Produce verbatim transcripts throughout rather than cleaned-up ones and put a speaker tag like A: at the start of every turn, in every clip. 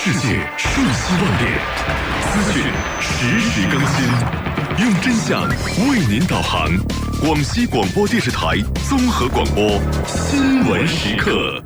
A: 世界瞬息万变，资讯实时更新，用真相为您导航。广西广播电视台综合广播新闻时刻。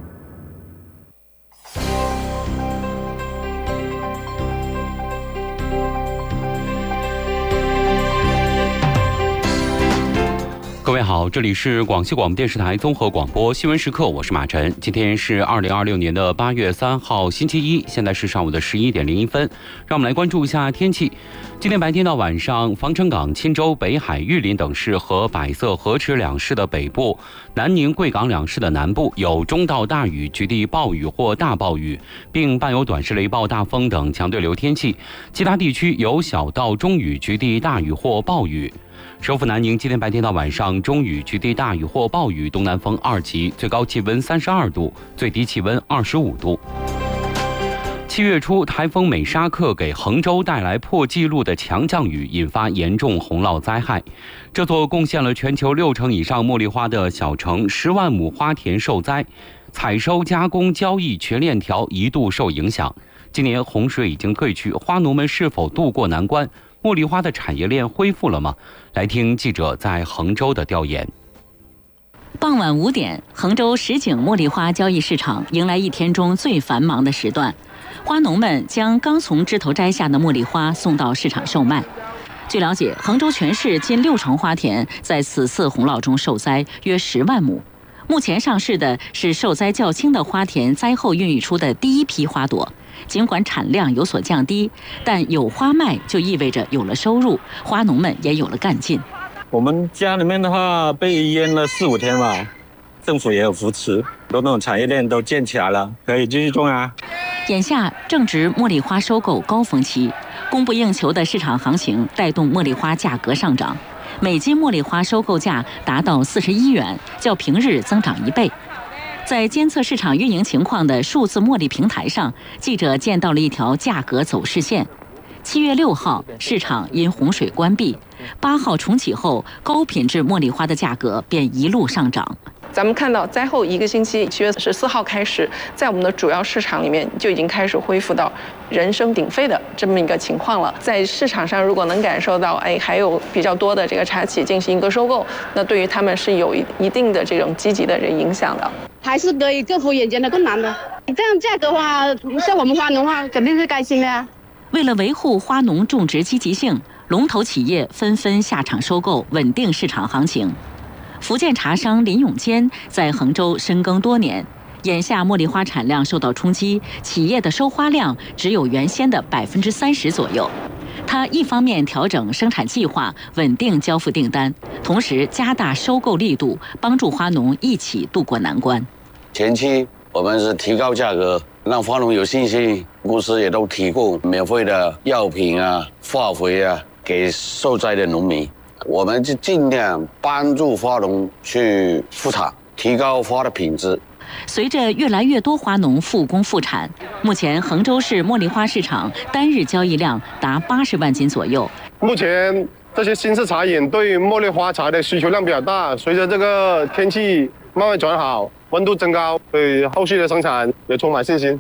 B: 各位好，这里是广西广播电视台综合广播新闻时刻，我是马晨。今天是二零二六年的八月三号，星期一，现在是上午的十一点零一分。让我们来关注一下天气。今天白天到晚上，防城港、钦州、北海、玉林等市和百色、河池两市的北部、南宁、贵港两市的南部有中到大雨，局地暴雨或大暴雨，并伴有短时雷暴、大风等强对流天气。其他地区有小到中雨，局地大雨或暴雨。首府南宁今天白天到晚上中雨，局地大雨或暴雨，东南风二级，最高气温三十二度，最低气温二十五度。七月初，台风美沙克给衡州带来破纪录的强降雨，引发严重洪涝灾害。这座贡献了全球六成以上茉莉花的小城，十万亩花田受灾，采收、加工、交易全链条一度受影响。今年洪水已经退去，花农们是否渡过难关？茉莉花的产业链恢复了吗？来听记者在衡州的调研。
C: 傍晚五点，衡州什景茉莉花交易市场迎来一天中最繁忙的时段，花农们将刚从枝头摘下的茉莉花送到市场售卖。据了解，衡州全市近六成花田在此次洪涝中受灾，约十万亩。目前上市的是受灾较轻的花田灾后孕育出的第一批花朵。尽管产量有所降低，但有花卖就意味着有了收入，花农们也有了干劲。
D: 我们家里面的话被淹了四五天了，政府也有扶持，都那种产业链都建起来了，可以继续种啊。
C: 眼下正值茉莉花收购高峰期，供不应求的市场行情带动茉莉花价格上涨，每斤茉莉花收购价达到四十一元，较平日增长一倍。在监测市场运营情况的数字茉莉平台上，记者见到了一条价格走势线。七月六号，市场因洪水关闭；八号重启后，高品质茉莉花的价格便一路上涨。
E: 咱们看到灾后一个星期，七月十四号开始，在我们的主要市场里面就已经开始恢复到人声鼎沸的这么一个情况了。在市场上，如果能感受到，哎，还有比较多的这个茶企进行一个收购，那对于他们是有一定的这种积极的影响的。
F: 还是可以克服眼前的困难的。这样价格的话，像我们花农的话，肯定是开心的呀。
C: 为了维护花农种植积极性，龙头企业纷纷下场收购，稳定市场行情。福建茶商林永坚在衡州深耕多年，眼下茉莉花产量受到冲击，企业的收花量只有原先的百分之三十左右。他一方面调整生产计划，稳定交付订单，同时加大收购力度，帮助花农一起渡过难关。
G: 前期我们是提高价格，让花农有信心，公司也都提供免费的药品啊、化肥啊给受灾的农民。我们就尽量帮助花农去复产，提高花的品质。
C: 随着越来越多花农复工复产，目前衡州市茉莉花市场单日交易量达八十万斤左右。
H: 目前这些新式茶饮对茉莉花茶的需求量比较大，随着这个天气慢慢转好，温度增高，对后续的生产也充满信心。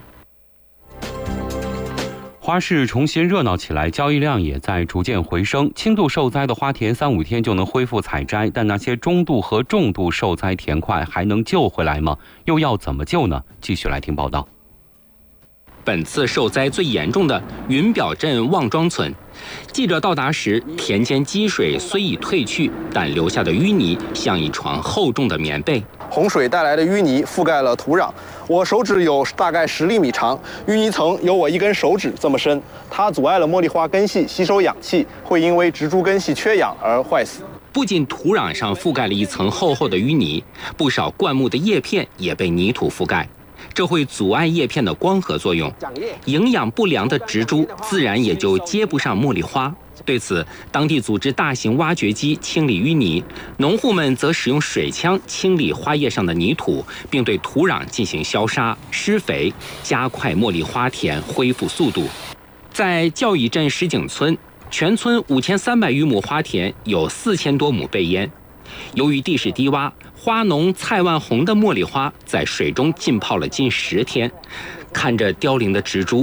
B: 花市重新热闹起来，交易量也在逐渐回升。轻度受灾的花田三五天就能恢复采摘，但那些中度和重度受灾田块还能救回来吗？又要怎么救呢？继续来听报道。
I: 本次受灾最严重的云表镇望庄村，记者到达时，田间积水虽已退去，但留下的淤泥像一床厚重的棉被。
J: 洪水带来的淤泥覆盖了土壤，我手指有大概十厘米长，淤泥层有我一根手指这么深，它阻碍了茉莉花根系吸收氧气，会因为植株根系缺氧而坏死。
I: 不仅土壤上覆盖了一层厚厚的淤泥，不少灌木的叶片也被泥土覆盖。这会阻碍叶片的光合作用，营养不良的植株自然也就接不上茉莉花。对此，当地组织大型挖掘机清理淤泥，农户们则使用水枪清理花叶上的泥土，并对土壤进行消杀、施肥，加快茉莉花田恢复速度。在教乙镇什景村，全村五千三百余亩花田有四千多亩被淹。由于地势低洼，花农蔡万红的茉莉花在水中浸泡了近十天。看着凋零的植株，蔡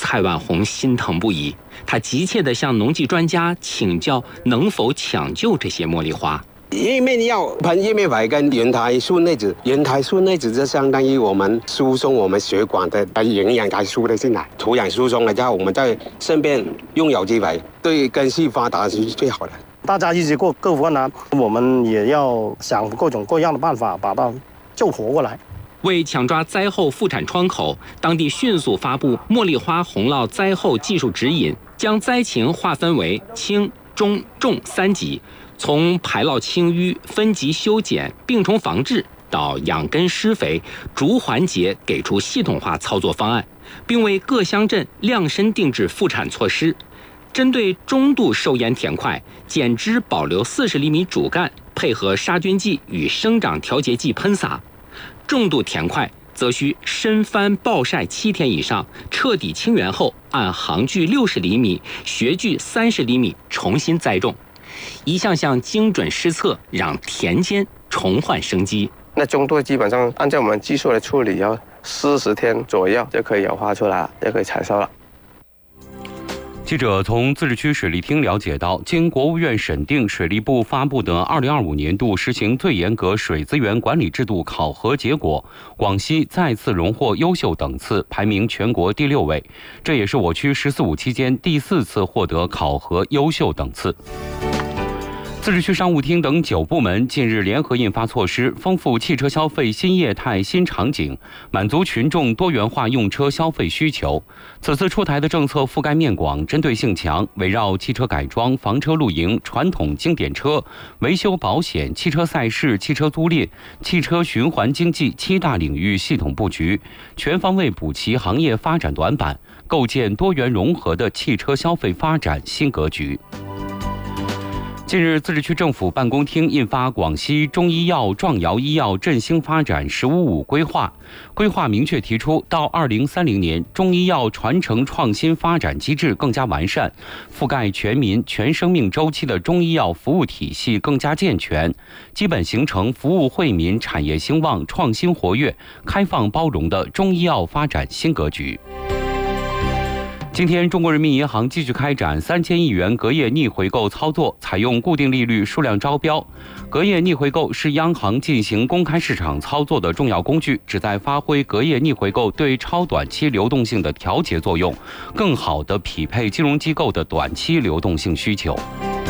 I: 蔡万红心疼不已，他急切地向农技专家请教能否抢救这些茉莉花。
K: 叶面药喷叶面牌跟原台素内酯，原台素内酯就相当于我们输送我们血管的营养该输的进来，土壤疏松了之后，我们再顺便用有机肥，对根系发达是最好的。
L: 大家一起过克服困难，我们也要想各种各样的办法把它救活过来。
I: 为抢抓灾后复产窗口，当地迅速发布茉莉花洪涝灾后技术指引，将灾情划分为轻、中、重三级。从排涝清淤、分级修剪、病虫防治到养根施肥，逐环节给出系统化操作方案，并为各乡镇量身定制复产措施。针对中度受淹田块，剪枝保留四十厘米主干，配合杀菌剂与生长调节剂喷洒；重度田块则需深翻暴晒七天以上，彻底清源后，按行距六十厘米、学距三十厘米重新栽种。一项项精准施策，让田间重焕生机。
K: 那中度基本上按照我们技术的处理，要四十天左右就可以有花出来了，就可以采收了。
B: 记者从自治区水利厅了解到，经国务院审定，水利部发布的二零二五年度实行最严格水资源管理制度考核结果，广西再次荣获优秀等次，排名全国第六位。这也是我区“十四五”期间第四次获得考核优秀等次。自治区商务厅等九部门近日联合印发措施，丰富汽车消费新业态新场景，满足群众多元化用车消费需求。此次出台的政策覆盖面广，针对性强，围绕汽车改装、房车露营、传统经典车、维修保险、汽车赛事、汽车租赁、汽车循环经济七大领域系统布局，全方位补齐行业发展短板，构建多元融合的汽车消费发展新格局。近日，自治区政府办公厅印发《广西中医药壮瑶医药振兴发展“十五五”规划》，规划明确提出，到二零三零年，中医药传承创新发展机制更加完善，覆盖全民全生命周期的中医药服务体系更加健全，基本形成服务惠民、产业兴旺、创新活跃、开放包容的中医药发展新格局。今天，中国人民银行继续开展三千亿元隔夜逆回购操作，采用固定利率数量招标。隔夜逆回购是央行进行公开市场操作的重要工具，旨在发挥隔夜逆回购对超短期流动性的调节作用，更好地匹配金融机构的短期流动性需求。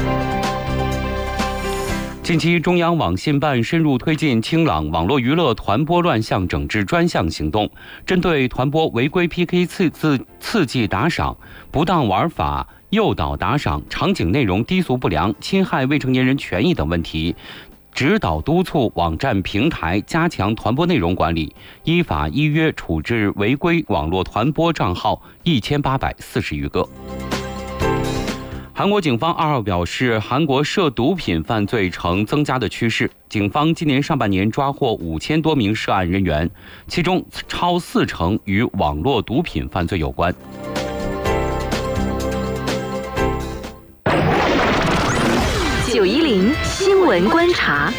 B: 近期，中央网信办深入推进清朗网络娱乐团播乱象整治专项行动，针对团播违规 P K 刺刺刺激打赏、不当玩法、诱导打赏、场景内容低俗不良、侵害未成年人权益等问题，指导督促网站平台加强团播内容管理，依法依约处置违规网络团播账号一千八百四十余个。韩国警方二号表示，韩国涉毒品犯罪呈增加的趋势。警方今年上半年抓获五千多名涉案人员，其中超四成与网络毒品犯罪有关。
M: 九一零新闻观察。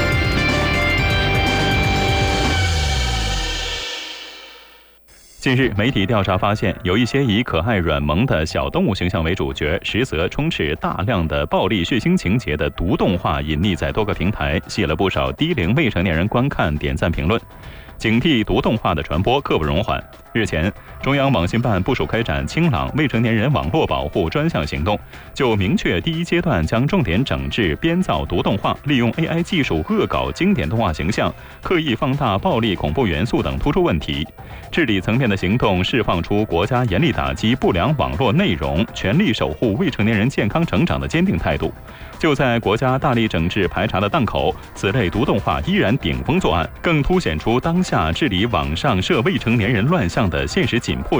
N: 近日，媒体调查发现，有一些以可爱软萌的小动物形象为主角，实则充斥大量的暴力血腥情节的毒动画隐匿在多个平台，吸了不少低龄未成年人观看、点赞、评论。警惕毒动画的传播刻不容缓。日前，中央网信办部署开展清朗未成年人网络保护专项行动，就明确第一阶段将重点整治编造毒动画、利用 A I 技术恶搞经典动画形象、刻意放大暴力恐怖元素等突出问题。治理层面的行动释放出国家严厉打击不良网络内容、全力守护未成年人健康成长的坚定态度。就在国家大力整治排查的档口，此类毒动画依然顶风作案，更凸显出当下治理网上涉未成年人乱象的现实紧迫